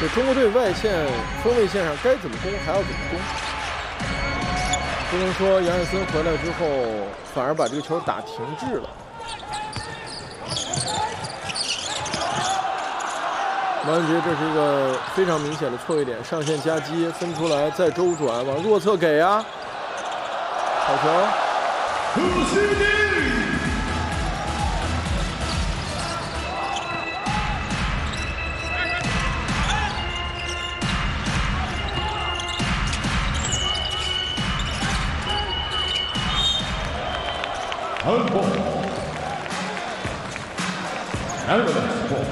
就中国队外线锋卫线上该怎么攻还要怎么攻，不能说杨燮森回来之后反而把这个球打停滞了。马文杰这是一个非常明显的错位点，上线夹击分出来再周转往弱侧给啊，好球！ Handball. Netherlands ball.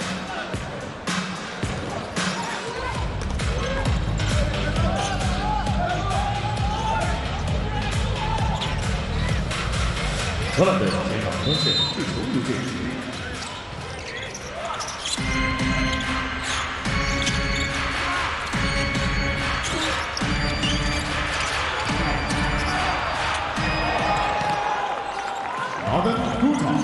荷兰队前场锋线是球有进时。Northern Utah.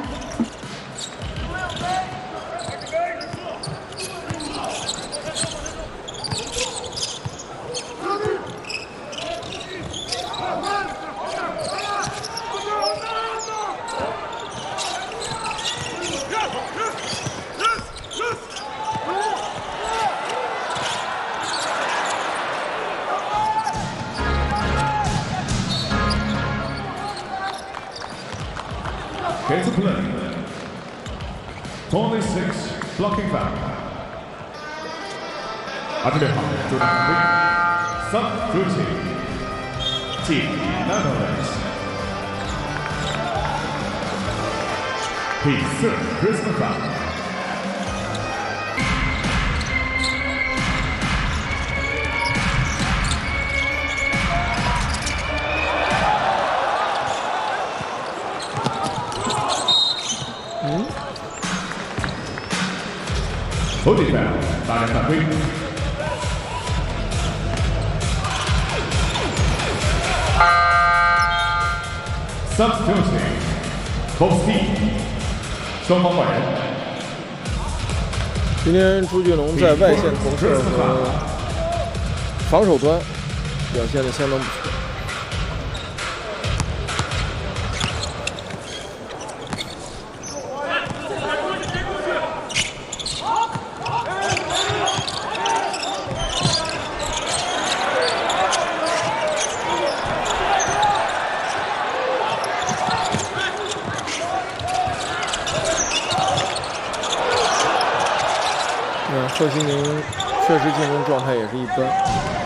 Here's a play. 26 blocking foul. 始めはジョナサンフーシーチームNetherlands. He served Christmas foul. Holding foul, 大量犯规。Substituting, both teams， 双方换人。 今天朱俊龙在外线投射和防守端表现得相当不错。贺新宁确实进攻状态也是一般。